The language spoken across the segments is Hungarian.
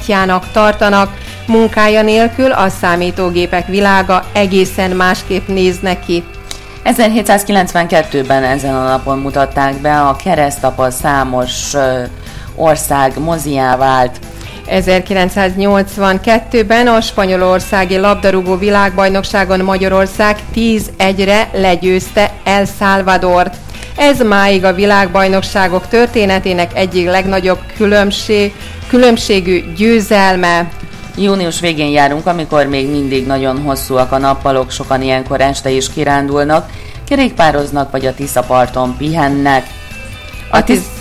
ritjának tartanak. Munkája nélkül a számítógépek világa egészen másképp néz neki. 1792-ben ezen a napon mutatták be a keresztapa, számos ország moziá vált. 1982-ben a spanyolországi labdarúgó világbajnokságon Magyarország 10-1-re legyőzte El Salvadort. Ez máig a világbajnokságok történetének egyik legnagyobb különbségű győzelme. Június végén járunk, amikor még mindig nagyon hosszúak a nappalok, sokan ilyenkor este is kirándulnak, kerékpároznak vagy a Tiszaparton pihennek. A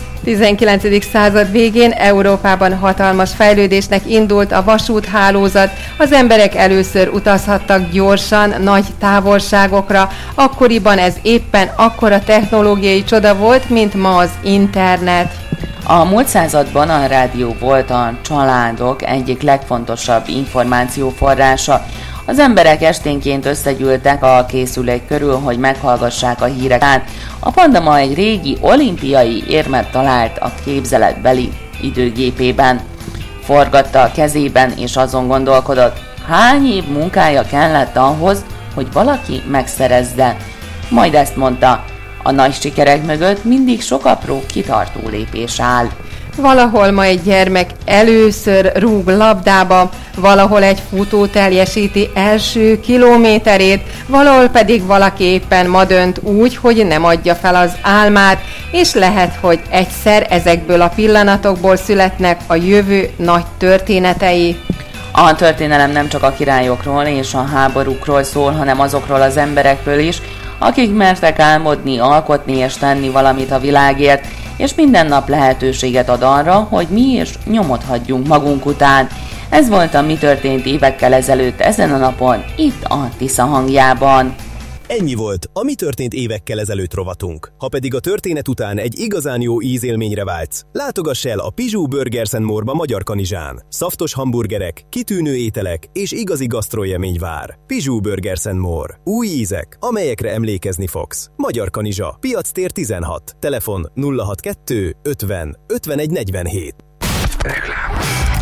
19. század végén Európában hatalmas fejlődésnek indult a vasúthálózat, az emberek először utazhattak gyorsan, nagy távolságokra, akkoriban ez éppen akkora technológiai csoda volt, mint ma az internet. A múlt században a rádió volt a családok egyik legfontosabb információforrása. Az emberek esténként összegyűltek a készülék körül, hogy meghallgassák a híreket. A panda ma egy régi olimpiai érmet talált a képzeletbeli időgépében. Forgatta a kezében és azon gondolkodott, hány év munkája kellett ahhoz, hogy valaki megszerezze. Majd ezt mondta, a nagy sikerek mögött mindig sok apró kitartó lépés áll. Valahol ma egy gyermek először rúg labdába, valahol egy futó teljesíti első kilométerét, valahol pedig valaki éppen ma dönt úgy, hogy nem adja fel az álmát, és lehet, hogy egyszer ezekből a pillanatokból születnek a jövő nagy történetei. A történelem nem csak a királyokról és a háborúkról szól, hanem azokról az emberekről is, akik mertek álmodni, alkotni és tenni valamit a világért, és minden nap lehetőséget ad arra, hogy mi is nyomot hagyjunk magunk után. Ez volt a Mi történt évekkel ezelőtt ezen a napon, itt a Tisza hangjában. Ennyi volt a Mi történt évekkel ezelőtt rovatunk. Ha pedig a történet után egy igazán jó ízélményre vágysz, látogass el a Pizsú Burgers & More-ba Magyarkanizsán. Szaftos hamburgerek, kitűnő ételek és igazi gasztroélmény vár. Pizsú Burgers & More. Új ízek, amelyekre emlékezni fogsz. Magyarkanizsa, Piactér 16, telefon 062 50 51 47. Reklám.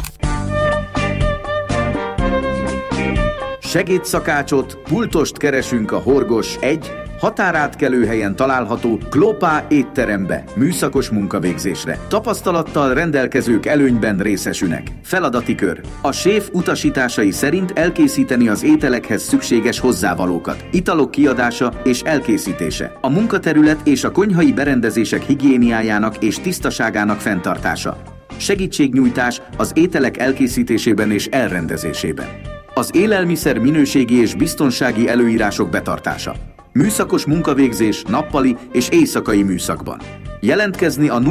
Segédszakácsot, pultost keresünk a Horgos 1, határátkelő helyen található Klopá étterembe, műszakos munkavégzésre. Tapasztalattal rendelkezők előnyben részesülnek. Feladati kör. A séf utasításai szerint elkészíteni az ételekhez szükséges hozzávalókat, italok kiadása és elkészítése. A munkaterület és a konyhai berendezések higiéniájának és tisztaságának fenntartása. Segítségnyújtás az ételek elkészítésében és elrendezésében. Az élelmiszer minőségi és biztonsági előírások betartása. Műszakos munkavégzés nappali és éjszakai műszakban. Jelentkezni a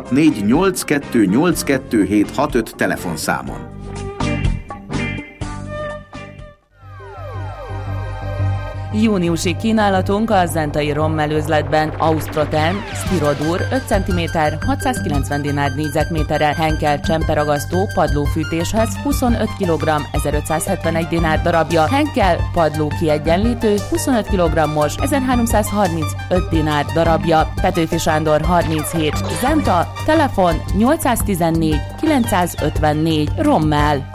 0648282765 telefonszámon. Júniusi kínálatunk a zentai rommelőzletben Austroterm, Spirodur 5 cm, 690 dinár négyzetméterre, Henkel csemperagasztó padlófűtéshez 25 kg, 1571 dinár darabja, Henkel padló kiegyenlítő 25 kg-os, 1335 dinár darabja, Petőfi Sándor 37, Zenta, telefon 814 954 Rommel.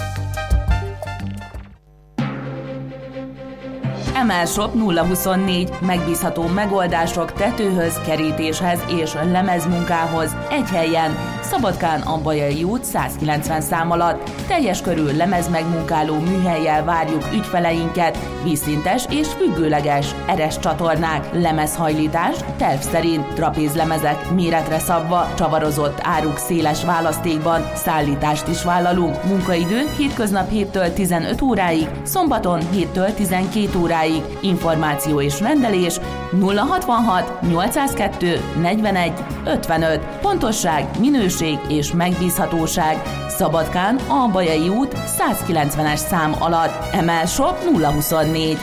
Emelshop 024. Megbízható megoldások tetőhöz, kerítéshez és lemezmunkához. Egy helyen, Szabadkán a Bajai út 190 szám alatt. Teljes körű lemezmegmunkáló műhellyel várjuk ügyfeleinket. Vízszintes és függőleges eres csatornák, lemezhajlítás, terv szerint, trapézlemezek méretre szabva, csavarozott áruk széles választékban, szállítást is vállalunk. Munkaidő hétköznap 7-től 15 óráig, szombaton 7-től 12 óráig. Információ és rendelés 066 802 41 55. Pontosság, minőség és megbízhatóság. Szabadkán a Bajai út 190-es szám alatt. Emelshop 024.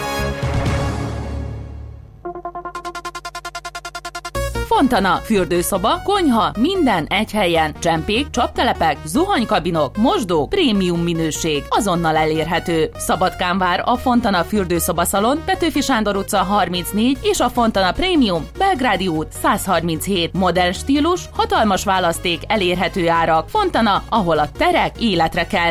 Fontana, fürdőszoba, konyha, minden egy helyen. Csempék, csaptelepek, zuhanykabinok, mosdók, prémium minőség, azonnal elérhető. Szabadkán vár a Fontana fürdőszoba szalon, Petőfi Sándor utca 34 és a Fontana Prémium, Belgrádi út 137. Modern stílus, hatalmas választék, elérhető árak. Fontana, ahol a terek életre kelnek.